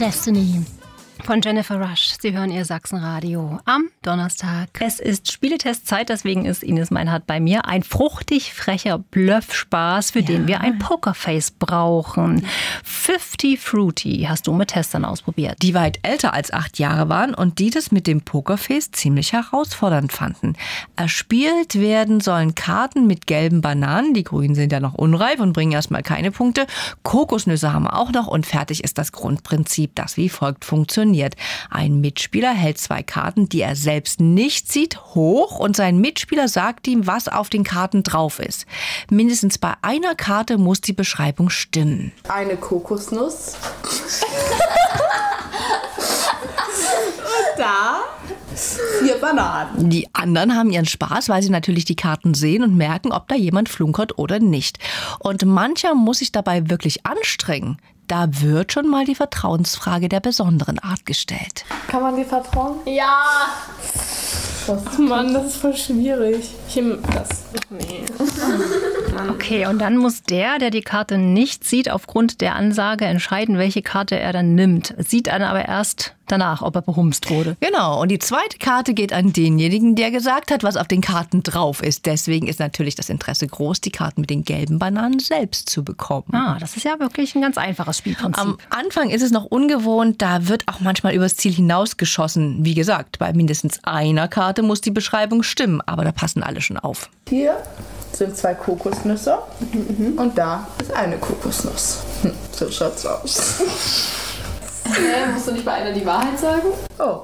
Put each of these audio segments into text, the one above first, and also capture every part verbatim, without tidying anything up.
Destiny von Jennifer Rush. Sie hören Ihr Sachsenradio am Donnerstag. Es ist Spieletestzeit, deswegen ist Ines Meinhardt bei mir. Ein fruchtig frecher Bluffspaß, für ja. den wir ein Pokerface brauchen. Fifty Fruity hast du mit Testern ausprobiert. Die weit älter als acht Jahre waren und die das mit dem Pokerface ziemlich herausfordernd fanden. Erspielt werden sollen Karten mit gelben Bananen. Die grünen sind ja noch unreif und bringen erstmal keine Punkte. Kokosnüsse haben wir auch noch und fertig ist das Grundprinzip, das wie folgt funktioniert. Ein Mitspieler hält zwei Karten, die er selbst nicht sieht, hoch und sein Mitspieler sagt ihm, was auf den Karten drauf ist. Mindestens bei einer Karte muss die Beschreibung stimmen. Eine Kokosnuss. Und da vier Bananen. Die anderen haben ihren Spaß, weil sie natürlich die Karten sehen und merken, ob da jemand flunkert oder nicht. Und mancher muss sich dabei wirklich anstrengen. Da wird schon mal die Vertrauensfrage der besonderen Art gestellt. Kann man dir vertrauen? Ja! Oh Mann, das ist voll schwierig. Ich nehme das. Nee. Okay, und dann muss der, der die Karte nicht sieht, aufgrund der Ansage entscheiden, welche Karte er dann nimmt. Sieht dann aber erst danach, ob er behumst wurde. Genau, und die zweite Karte geht an denjenigen, der gesagt hat, was auf den Karten drauf ist. Deswegen ist natürlich das Interesse groß, die Karten mit den gelben Bananen selbst zu bekommen. Ah, das ist ja wirklich ein ganz einfaches Spielprinzip. Am Anfang ist es noch ungewohnt, da wird auch manchmal übers Ziel hinausgeschossen. Wie gesagt, bei mindestens einer Karte muss die Beschreibung stimmen, aber da passen alle schon auf. Hier sind zwei Kokosnüsse mhm. und da ist eine Kokosnuss. Hm, so schaut's aus. Hä, musst du nicht bei einer die Wahrheit sagen? Oh.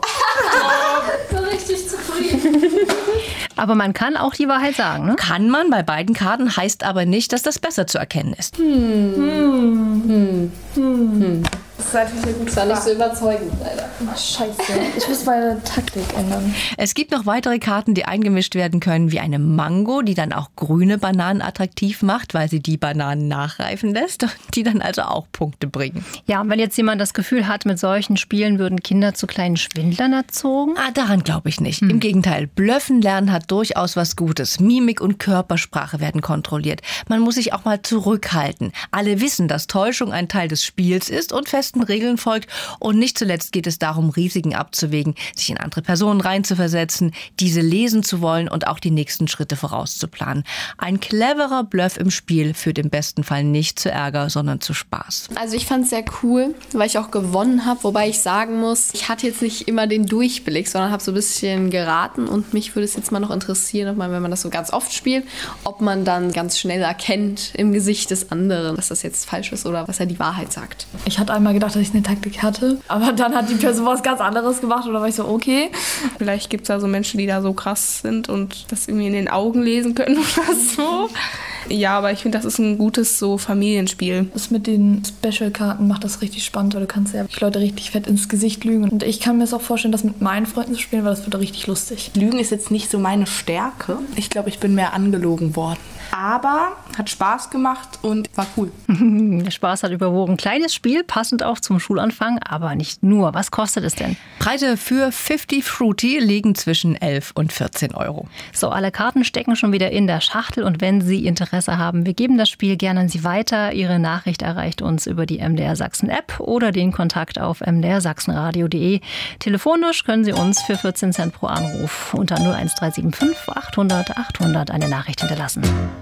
Ich bin richtig zufrieden. Aber man kann auch die Wahrheit sagen, ne? Kann man bei beiden Karten, heißt aber nicht, dass das besser zu erkennen ist. Hm. Hm. Hm. Hm. Hm. Das ist natürlich eine gute Frage. Nicht so überzeugend, leider. Oh, scheiße. Ich muss meine Taktik ändern. Es gibt noch weitere Karten, die eingemischt werden können, wie eine Mango, die dann auch grüne Bananen attraktiv macht, weil sie die Bananen nachreifen lässt, die dann also auch Punkte bringen. Ja, und wenn jetzt jemand das Gefühl hat, mit solchen Spielen würden Kinder zu kleinen Schwindlern erzogen? Ah, daran glaube ich nicht. Hm. Im Gegenteil, Blöffen lernen hat durchaus was Gutes. Mimik und Körpersprache werden kontrolliert. Man muss sich auch mal zurückhalten. Alle wissen, dass Täuschung ein Teil des Spiels ist und festen Regeln folgt. Und nicht zuletzt geht es darum, Risiken abzuwägen, sich in andere Personen reinzuversetzen, diese lesen zu wollen und auch die nächsten Schritte vorauszuplanen. Ein cleverer Bluff im Spiel führt im besten Fall nicht zu Ärger, sondern zu Spaß. Also ich fand es sehr cool, weil ich auch gewonnen habe, wobei ich sagen muss, ich hatte jetzt nicht immer den Durchblick, sondern habe so ein bisschen geraten und mich würde es jetzt mal noch interessieren, ob man, wenn man das so ganz oft spielt, ob man dann ganz schnell erkennt im Gesicht des anderen, dass das jetzt falsch ist oder was er die Wahrheit sagt. Ich hatte einmal gedacht, dass ich eine Taktik hatte, aber dann hat die Person was ganz anderes gemacht oder war ich so, okay. Vielleicht gibt es da so Menschen, die da so krass sind und das irgendwie in den Augen lesen können oder so. Ja, aber ich finde, das ist ein gutes so Familienspiel. Das mit den Special-Karten macht das richtig spannend, weil du kannst ja die Leute richtig fett ins Gesicht lügen. Und ich kann mir das auch vorstellen, das mit meinen Freunden zu spielen, weil das wird richtig lustig. Lügen ist jetzt nicht so meine Stärke. Ich glaube, ich bin mehr angelogen worden. Aber hat Spaß gemacht und war cool. Der Spaß hat überwogen. Kleines Spiel, passend auch zum Schulanfang, aber nicht nur. Was kostet es denn? Preise für Fifty Fruity liegen zwischen elf und vierzehn Euro. So, alle Karten stecken schon wieder in der Schachtel und wenn Sie Interesse haben, wir geben das Spiel gerne an Sie weiter. Ihre Nachricht erreicht uns über die M D R Sachsen App oder den Kontakt auf m d r sachsenradio punkt d e. Telefonisch können Sie uns für vierzehn Cent pro Anruf unter null eins drei sieben fünf achthundert achthundert eine Nachricht hinterlassen.